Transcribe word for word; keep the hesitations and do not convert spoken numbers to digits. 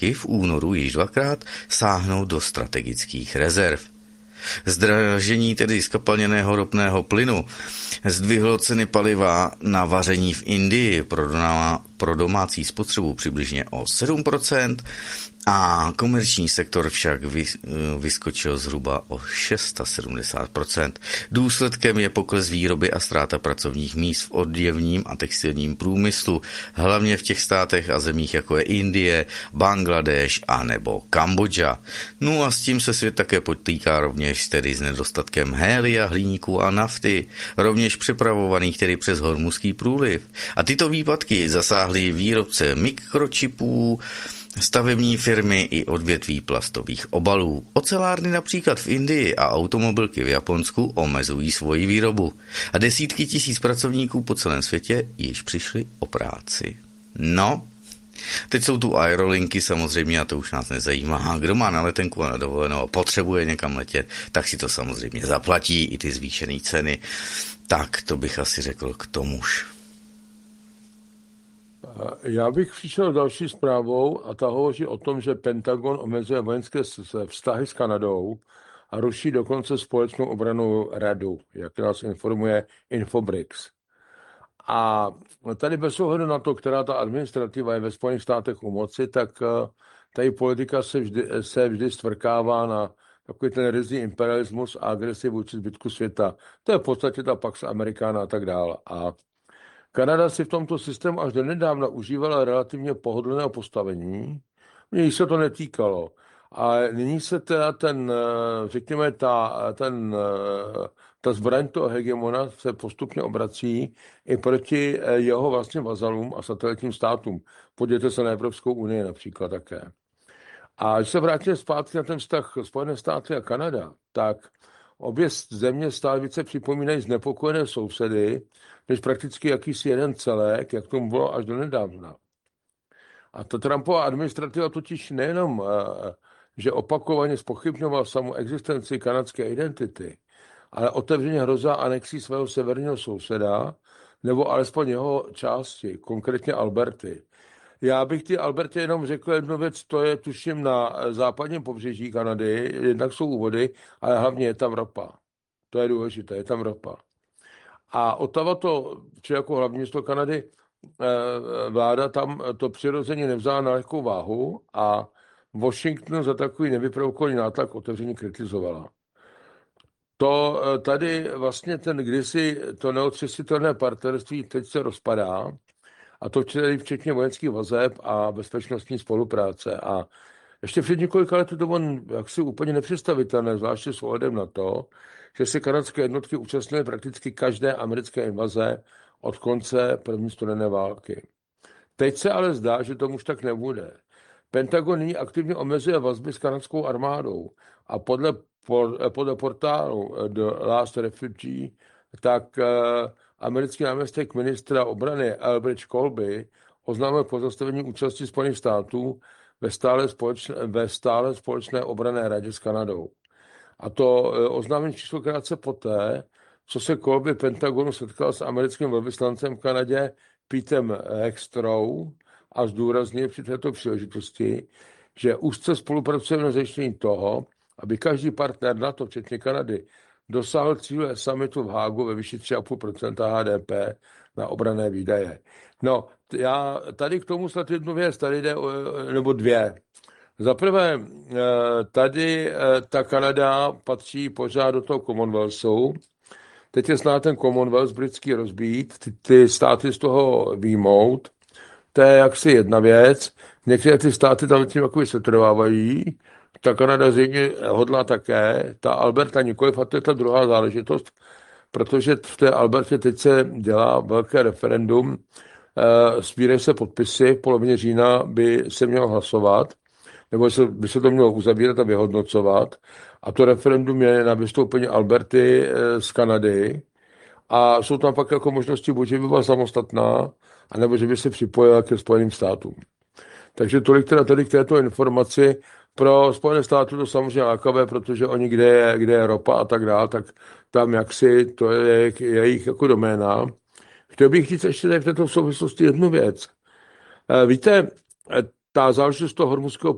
v únoru již dvakrát sáhnou do strategických rezerv. Zdražení tedy zkapalněného ropného plynu zdvihlo ceny paliva na vaření v Indii pro, doma, pro domácí spotřebu přibližně o sedm procent a komerční sektor však vy, vyskočil zhruba o sedmdesát šest procent. Důsledkem je pokles výroby a ztráta pracovních míst v oděvním a textilním průmyslu, hlavně v těch státech a zemích jako je Indie, Bangladeš a nebo Kambodža. No a s tím se svět také potýká rovněž tedy s nedostatkem hélia, hliníku a nafty, rovněž přepravovaných tedy přes Hormuzský průliv. A tyto výpadky zasáhly výrobce mikročipů, stavební firmy i odvětví plastových obalů. Ocelárny například v Indii a automobilky v Japonsku omezují svoji výrobu. A desítky tisíc pracovníků po celém světě již přišli o práci. No, teď jsou tu aerolinky samozřejmě a to už nás nezajímá. Kdo má na letenku a na dovolenou a potřebuje někam letět, tak si to samozřejmě zaplatí i ty zvýšené ceny. Tak to bych asi řekl k tomuž. Já bych přišel další zprávou a ta hovoří o tom, že Pentagon omezuje vojenské vztahy s Kanadou a ruší dokonce společnou obrannou radu, jak nás informuje Infobrix. A tady bez ohledu na to, která ta administrativa je ve Spojených státech u moci, tak tady politika se vždy, se vždy stvrkává na takový ten ryzí imperialismus a agresi vůči zbytku světa. To je v podstatě ta Pax Americana a tak dále. A Kanada si v tomto systému až do nedávna užívala relativně pohodlného postavení. Mně se to netýkalo. A nyní se teda ten, řekněme, ta, ten, ta zbraň toho hegemona se postupně obrací i proti jeho vlastním vazalům a satelitním státům. Podívejte se na Evropskou unii například také. A když se vrátíme zpátky na ten vztah Spojené státy a Kanada, tak obě země stále více připomínají znepokojené sousedy, než prakticky jakýsi jeden celek, jak tomu bylo až do nedávna. A ta Trumpova administrativa totiž nejenom, že opakovaně zpochybňoval samou existenci kanadské identity, ale otevřeně hrozá anexí svého severního souseda, nebo alespoň jeho části, konkrétně Alberty. Já bych ti Albertě jenom řekl jednu věc, to je tuším na západním pobřeží Kanady, jednak jsou úvody, ale hlavně je tam ropa. To je důležité, je tam ropa. A Ottawa to, či jako hlavní město Kanady, vláda tam to přirozeně nevzala na lehkou váhu a Washington za takový nevyprovokovaný nátlak otevřeně kritizovala. To tady vlastně ten kdysi to neotřesitelné partnerství teď se rozpadá, a to včetně vojenských vazeb a bezpečnostní spolupráce. A ještě před několika lety to bylo jaksi úplně nepředstavitelné, zvláště s ohledem na to, že se kanadské jednotky účastnily prakticky každé americké invaze od konce první studené války. Teď se ale zdá, že tomu už tak nebude. Pentagon nyní aktivně omezuje vazby s kanadskou armádou a podle, podle portálu The Last Refugee, tak americký náměstek ministra obrany Elbridge Colby oznámil pozastavení účasti Spojených států ve stále, společné, ve stále společné obranné radě s Kanadou. A to oznámení číslo krátce poté, co se Colby Pentagonu setkal s americkým velvyslancem v Kanadě Petem Hextrou a zdůraznil při této příležitosti, že úzce spolupracujeme na zajištění toho, aby každý partner NATO, včetně Kanady, dosáhl cíle summitu v Hágu ve výši tři celá pět procenta H D P na obranné výdaje. No, já tady k tomu snad jednu věc, tady jde, nebo dvě. Za prvé, tady ta Kanada patří pořád do toho Commonwealthu. Teď je snad ten Commonwealth britský rozbít, ty, ty státy z toho výjmout. To je jaksi jedna věc. Některé ty státy tam tím jakoby setrvávají. Ta Kanada zřejmě hodlá také, ta Alberta nikoliv, a to je ta druhá záležitost, protože v té Albertě teď se dělá velké referendum, sbírají se podpisy, v polovině října by se mělo hlasovat, nebo by se to mělo uzavírat a vyhodnocovat, a to referendum je na vystoupení Alberty z Kanady a jsou tam pak jako možnosti, buď že by byla samostatná, anebo že by se připojila ke Spojeným státům. Takže tolik teda tady k této informaci. Pro Spojené státy to samozřejmě lákavé, protože oni, kde je, kde je ropa a tak dále, tak tam jaksi to je jejich jako doména. Chtěl bych říct ještě tady v této souvislosti jednu věc. Víte, ta záležitost toho Hormuzského